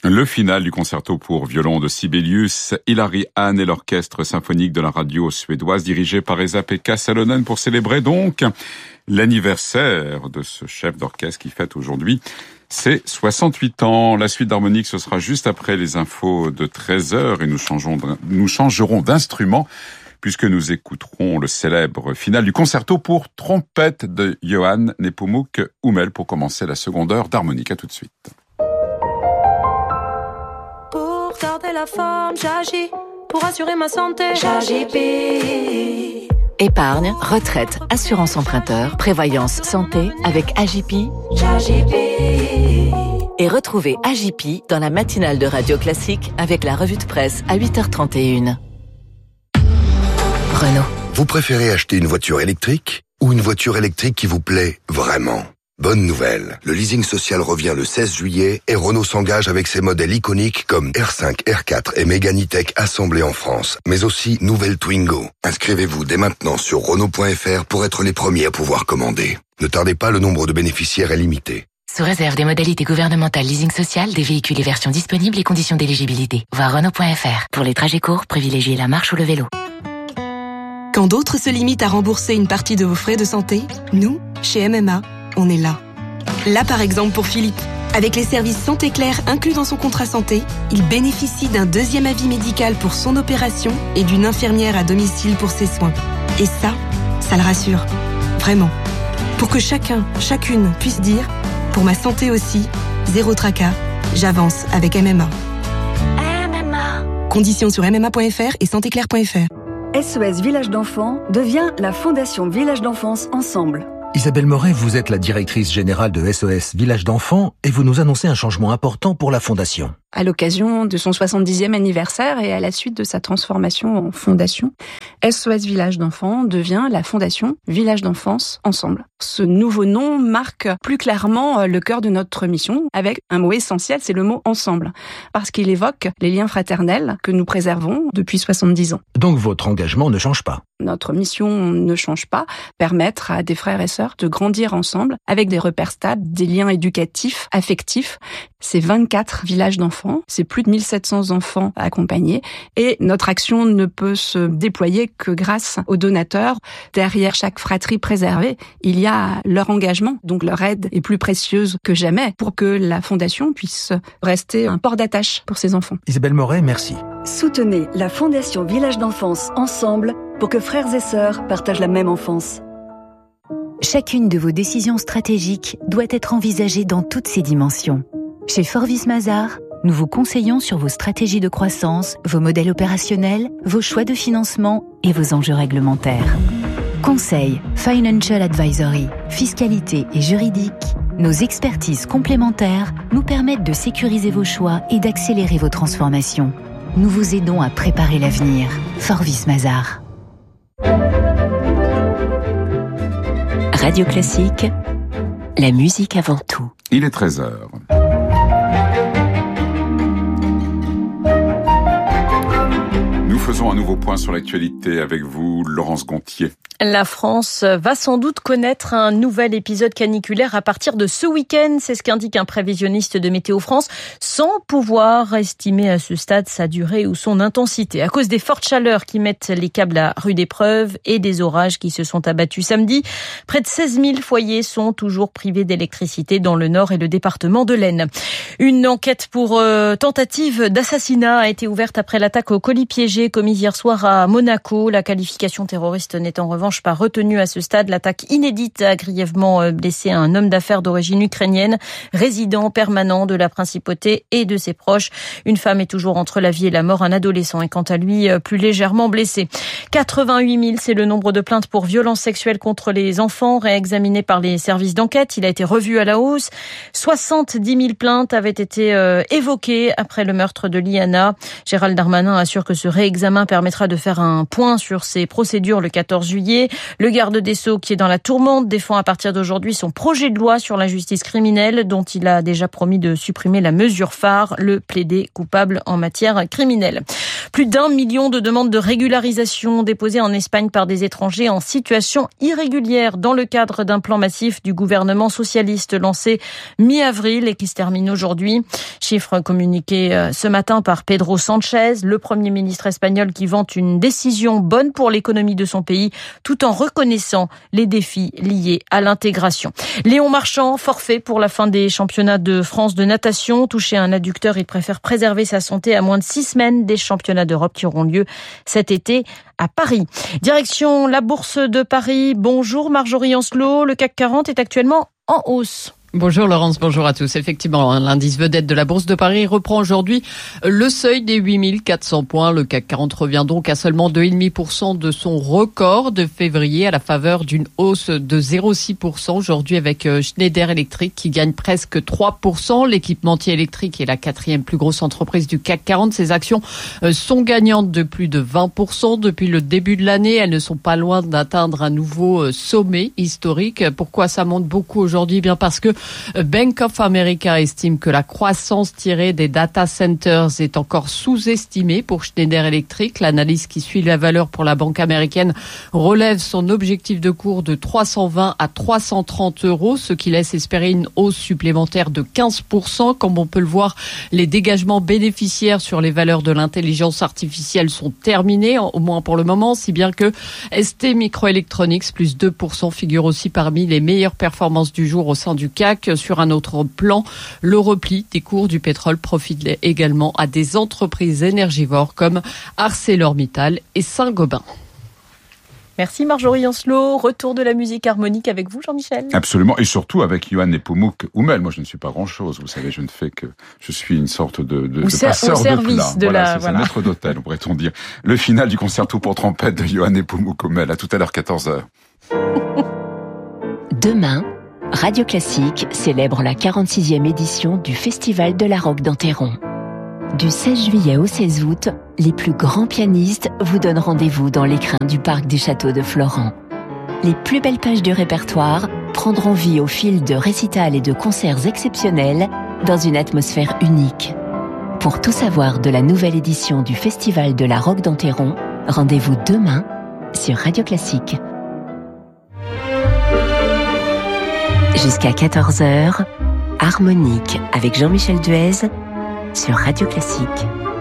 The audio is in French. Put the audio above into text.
Le final du concerto pour violon de Sibelius, Hilary Hahn et l'orchestre symphonique de la radio suédoise dirigé par Esa-Pekka Salonen pour célébrer donc l'anniversaire de ce chef d'orchestre qui fête aujourd'hui ses 68 ans. La suite d'Harmonique, ce sera juste après les infos de 13h et nous changerons d'instrument puisque nous écouterons le célèbre final du concerto pour trompette de Johann Nepomuk Hummel pour commencer la seconde heure d'Harmonique. À tout de suite. Pour garder la forme, j'agis. Pour assurer ma santé, j'agis. Épargne, retraite, assurance emprunteur, prévoyance, santé avec AJP. Et retrouvez AJP dans la matinale de Radio Classique avec la revue de presse à 8h31. Renault. Vous préférez acheter une voiture électrique ou une voiture électrique qui vous plaît vraiment ? Bonne nouvelle, le leasing social revient le 16 juillet et Renault s'engage avec ses modèles iconiques comme R5, R4 et Mégane E-Tech assemblés en France, mais aussi nouvelle Twingo. Inscrivez-vous dès maintenant sur Renault.fr pour être les premiers à pouvoir commander. Ne tardez pas, le nombre de bénéficiaires est limité. Sous réserve des modalités gouvernementales leasing social, des véhicules et versions disponibles et conditions d'éligibilité. Voir Renault.fr. Pour les trajets courts, privilégiez la marche ou le vélo. Quand d'autres se limitent à rembourser une partie de vos frais de santé, nous, chez MMA, on est là. Là, par exemple, pour Philippe. Avec les services Santé Claire inclus dans son contrat santé, il bénéficie d'un deuxième avis médical pour son opération et d'une infirmière à domicile pour ses soins. Et ça le rassure. Vraiment. Pour que chacune puisse dire « Pour ma santé aussi, zéro tracas, j'avance avec MMA ». MMA. Conditions sur mma.fr et santéclaire.fr. SOS Village d'Enfants devient la Fondation Village d'Enfance Ensemble. Isabelle Moret, vous êtes la directrice générale de SOS Village d'Enfants et vous nous annoncez un changement important pour la Fondation. À l'occasion de son 70e anniversaire et à la suite de sa transformation en fondation, SOS Village d'Enfants devient la Fondation Village d'Enfance Ensemble. Ce nouveau nom marque plus clairement le cœur de notre mission avec un mot essentiel, c'est le mot « ensemble », parce qu'il évoque les liens fraternels que nous préservons depuis 70 ans. Donc votre engagement ne change pas. Notre mission ne change pas, permettre à des frères et sœurs de grandir ensemble avec des repères stables, des liens éducatifs, affectifs. C'est 24 villages d'enfants, c'est plus de 1700 enfants accompagnés et notre action ne peut se déployer que grâce aux donateurs. Derrière chaque fratrie préservée, il y a leur engagement, donc leur aide est plus précieuse que jamais pour que la Fondation puisse rester un port d'attache pour ces enfants. Isabelle Moret, merci. Soutenez la Fondation Village d'Enfance Ensemble pour que frères et sœurs partagent la même enfance. Chacune de vos décisions stratégiques doit être envisagée dans toutes ses dimensions. Chez Forvis Mazars, nous vous conseillons sur vos stratégies de croissance, vos modèles opérationnels, vos choix de financement et vos enjeux réglementaires. Conseil, Financial Advisory, fiscalité et juridique, nos expertises complémentaires nous permettent de sécuriser vos choix et d'accélérer vos transformations. Nous vous aidons à préparer l'avenir. Forvis Mazars. Radio Classique, la musique avant tout. Il est 13h. Nous faisons un nouveau point sur l'actualité avec vous, Laurence Gontier. La France va sans doute connaître un nouvel épisode caniculaire à partir de ce week-end. C'est ce qu'indique un prévisionniste de Météo France, sans pouvoir estimer à ce stade sa durée ou son intensité. À cause des fortes chaleurs qui mettent les câbles à rude épreuve et des orages qui se sont abattus samedi, près de 16 000 foyers sont toujours privés d'électricité dans le Nord et le département de l'Aisne. Une enquête pour tentative d'assassinat a été ouverte après l'attaque au colis piégé commise hier soir à Monaco. La qualification terroriste n'est en revanche pas retenue à ce stade. L'attaque inédite a grièvement blessé un homme d'affaires d'origine ukrainienne, résident permanent de la principauté et de ses proches. Une femme est toujours entre la vie et la mort. Un adolescent est quant à lui plus légèrement blessé. 88 000, c'est le nombre de plaintes pour violences sexuelles contre les enfants réexaminées par les services d'enquête. Il a été revu à la hausse. 70 000 plaintes avaient été évoquées après le meurtre de Liana. Gérald Darmanin assure que ce réexamen permettra de faire un point sur ces procédures le 14 juillet. Le garde des Sceaux, qui est dans la tourmente, défend à partir d'aujourd'hui son projet de loi sur la justice criminelle, dont il a déjà promis de supprimer la mesure phare, le plaider coupable en matière criminelle. Plus d'1 million de demandes de régularisation déposées en Espagne par des étrangers en situation irrégulière dans le cadre d'un plan massif du gouvernement socialiste lancé mi-avril et qui se termine aujourd'hui. Chiffre communiqué ce matin par Pedro Sanchez, le Premier ministre espagnol qui vante une décision bonne pour l'économie de son pays tout en reconnaissant les défis liés à l'intégration. Léon Marchand, forfait pour la fin des championnats de France de natation. Touché à un adducteur, il préfère préserver sa santé à moins de 6 semaines des championnats d'Europe qui auront lieu cet été à Paris. Direction la Bourse de Paris. Bonjour Marjorie Ancelot. Le CAC 40 est actuellement en hausse. Bonjour Laurence, bonjour à tous. Effectivement, l'indice vedette de la Bourse de Paris reprend aujourd'hui le seuil des 8400 points. Le CAC 40 revient donc à seulement 2,5% de son record de février à la faveur d'une hausse de 0,6% aujourd'hui avec Schneider Electric qui gagne presque 3%. L'équipementier électrique est la 4e plus grosse entreprise du CAC 40. Ses actions sont gagnantes de plus de 20% depuis le début de l'année. Elles ne sont pas loin d'atteindre un nouveau sommet historique. Pourquoi ça monte beaucoup aujourd'hui ? Bien parce que Bank of America estime que la croissance tirée des data centers est encore sous-estimée pour Schneider Electric. L'analyse qui suit la valeur pour la banque américaine relève son objectif de cours de 320 à 330 euros, ce qui laisse espérer une hausse supplémentaire de 15%. Comme on peut le voir, les dégagements bénéficiaires sur les valeurs de l'intelligence artificielle sont terminés, au moins pour le moment, si bien que ST Microelectronics, plus 2%, figure aussi parmi les meilleures performances du jour au sein du CAC. Sur un autre plan, le repli des cours du pétrole profite également à des entreprises énergivores comme ArcelorMittal et Saint-Gobain. Merci Marjorie Ancelot. Retour de la musique harmonique avec vous, Jean-Michel. Absolument, et surtout avec Yohann Nepomuk Hummel. Moi, je ne suis pas grand-chose, vous savez, je suis une sorte de passeur de plat. C'est un maître d'hôtel, pourrait-on dire. Le final du concerto pour trompette de Yohann Nepomuk Hummel. À tout à l'heure, 14h. Demain, Radio Classique célèbre la 46e édition du Festival de la Roque d'Enterron. Du 16 juillet au 16 août, les plus grands pianistes vous donnent rendez-vous dans l'écrin du parc du château de Florent. Les plus belles pages du répertoire prendront vie au fil de récitals et de concerts exceptionnels dans une atmosphère unique. Pour tout savoir de la nouvelle édition du Festival de la Roque d'Enterron, rendez-vous demain sur Radio Classique. Jusqu'à 14h, Harmonique avec Jean-Michel Duez sur Radio Classique.